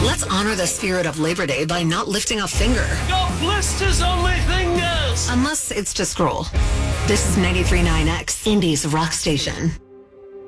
Let's honor the spirit of Labor Day by not lifting a finger. God blisters on my fingers! Unless it's to scroll. This is 93.9X, Indy's rock station.